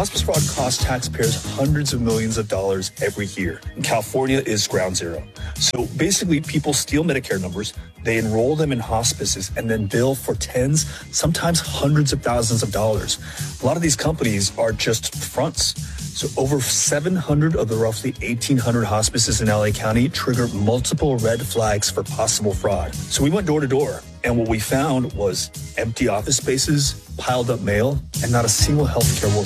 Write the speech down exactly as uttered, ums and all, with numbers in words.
Hospice fraud costs taxpayers hundreds of millions of dollars every year. And California is ground zero. So basically, people steal Medicare numbers, they enroll them in hospices, and then bill for tens, sometimes hundreds of thousands of dollars. A lot of these companies are just fronts. So over seven hundred of the roughly eighteen hundred hospices in L A County trigger multiple red flags for possible fraud. So we went door to door, and what we found was empty office spaces, piled up mail, and not a single healthcare worker